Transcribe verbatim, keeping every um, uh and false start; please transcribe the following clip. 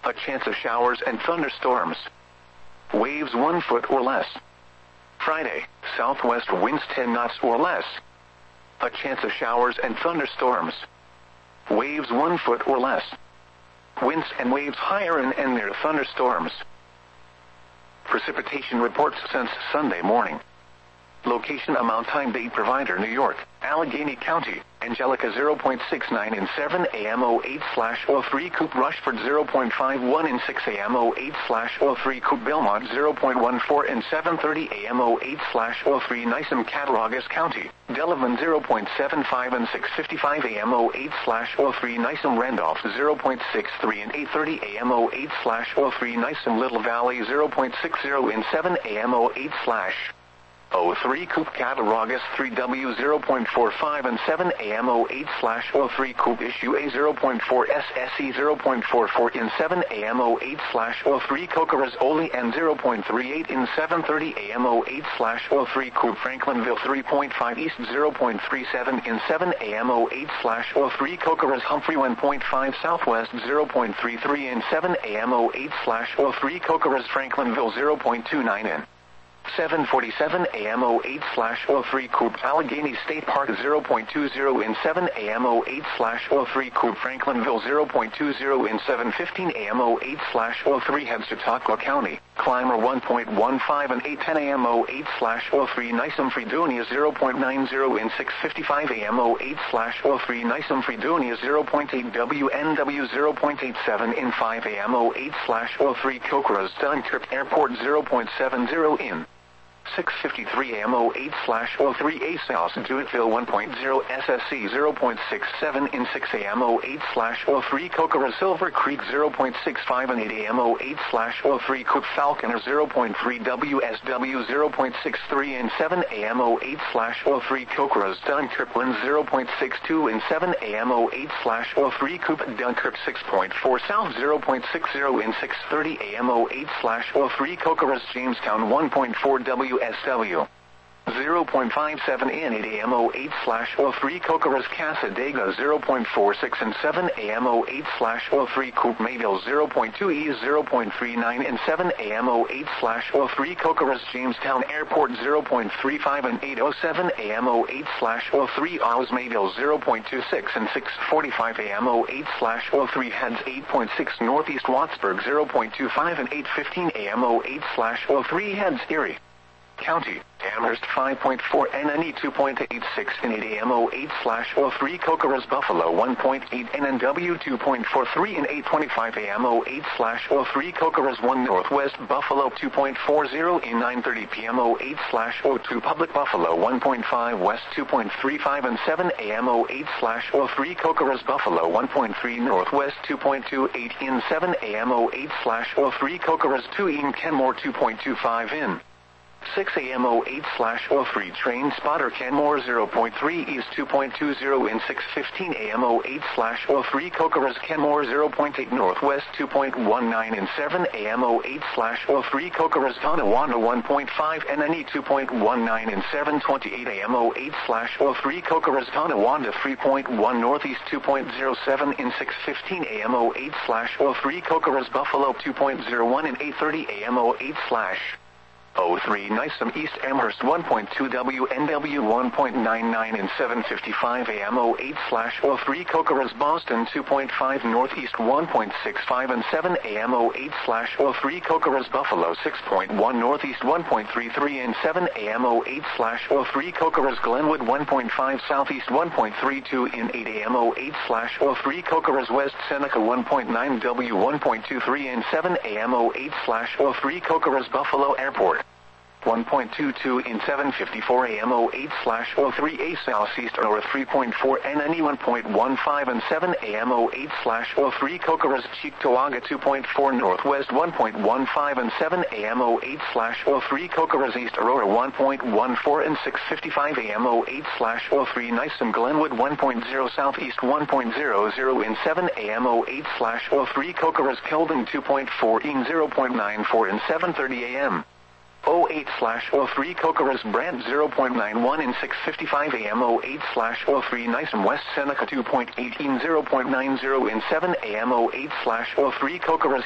A chance of showers and thunderstorms. Waves one foot or less. Friday, southwest winds ten knots or less. A chance of showers and thunderstorms. Waves one foot or less. Winds and waves higher and, and near thunderstorms. Precipitation reports since Sunday morning. Location amount time date provider New York, Allegheny County, Angelica zero point six nine in seven A M oh eight slash oh three Coop Rushford zero point five one in six A M oh eight slash oh three Coop Belmont zero point one four in seven thirty A M oh eight slash oh three Nysom Cattaraugus County, Delavan zero point seven five in six fifty-five A M oh eight slash oh three Nysom Randolph zero point six three in eight thirty A M oh eight slash oh three Nysom Little Valley zero point six zero in seven A M oh eight slash oh three Coop Cattaraugus three W zero point four five and seven A M oh eight slash oh three Coop Issue A zero point four S S E zero point four four in seven A M oh eight slash oh three Cocoras Oli and zero point three eight in seven thirty A M oh eight slash oh three Coop Franklinville three point five East zero point three seven in seven A M oh eight slash oh three Cocoras Humphrey one point five Southwest zero point three three in seven A M oh eight slash oh three Cocoras Franklinville zero point two nine in seven forty-seven A M oh eight slash oh three Coop Allegheny State Park zero point two zero in seven A M oh eight slash oh three Coop Franklinville zero point two zero in seven fifteen A M oh eight slash oh three Head Chautauqua County, Clymer one point one five and eight ten A M oh eight slash oh three Nysom Fredonia zero point nine zero in six fifty-five A M oh eight slash oh three Nysom Fredonia zero point eight W N W zero point eight seven in five A M oh eight slash oh three Cocoras Dunkirk Airport zero point seven zero in six fifty-three A M oh eight slash oh three A South Dewitteville one point zero S S C zero point six seven in six A M oh eight slash oh three Cocoras Silver Creek zero point six five and eight A M oh eight slash oh three Coop Falconer zero point three W S W zero point six three in seven A M oh eight slash oh three Cocoras Dunkirk Winds zero point six two in seven A M oh eight slash oh three Coop Dunkirk six point four South zero point six zero in six thirty A M oh eight slash oh three Cocoras Jamestown one point four W S W zero point five seven in eight A M oh eight slash oh three Cocoras Casadega zero point four six and seven A M oh eight slash oh three Coop Mayville zero point two E zero point three nine and seven A M oh eight slash oh three Cocoras Jamestown Airport zero point three five and eight oh seven A M oh eight slash oh three Oz Mayville zero point two six and six forty-five A M oh eight slash oh three Heads eight point six Northeast Wattsburg zero point two five and eight fifteen A M oh eight slash oh three Heads Erie County, Amherst five point four N N E two point eight six in eight A M oh eight slash oh three Cocoras Buffalo one point eight N N W two point four three in eight twenty-five A M oh eight slash oh three Cocoras one Northwest Buffalo two point four zero in nine thirty P M oh eight slash oh two Public Buffalo one point five West two point three five and seven A M oh eight slash oh three Cocoras Buffalo one point three Northwest two point two eight in seven A M oh eight slash oh three Cocoras two in Kenmore two point two five in six A M oh eight slash oh three Train Spotter Kenmore zero point three East two point two zero in six fifteen A M oh eight slash oh three Cocoras Kenmore zero point eight Northwest two point one nine in seven A M oh eight slash oh three Cocoras Tonawanda one point five N N E two point one nine in seven twenty-eight A M oh eight slash oh three Cocoras Tonawanda three point one Northeast two point zero seven in six fifteen A M oh eight slash oh three Cocoras Buffalo two point zero one in eight thirty A M oh eight slash oh three Nysom East Amherst one point two W N W one point nine nine in seven fifty-five A M oh eight slash oh three Cocoras Boston two point five Northeast one point six five and seven A M oh eight slash oh three Cocoras Buffalo six point one Northeast one point three three and seven A M oh eight slash oh three Cocoras Glenwood one point five Southeast one point three two in eight A M oh eight slash oh three Cocoras West Seneca one point nine W one point two three and seven A M oh eight slash oh three Cocoras Buffalo Airport one point two two in seven fifty-four A M oh eight slash oh three A Southeast Aurora three point four N N E one point one five and seven A M oh eight slash oh three Cocoras Cheektowaga two point four Northwest one point one five and seven A M oh eight slash oh three Cocoras East Aurora one point one four and six fifty-five A M oh eight slash oh three Nysom Glenwood one point zero Southeast one point zero zero in seven A M oh eight slash oh three Cocoras Keldon two point four in zero point nine four in seven thirty A M oh eight slash oh three Cocoras Brant zero point nine one in six fifty-five A M oh eight slash oh three Nysom West Seneca two point eight in zero point nine zero in seven A M oh eight slash oh three Cocoras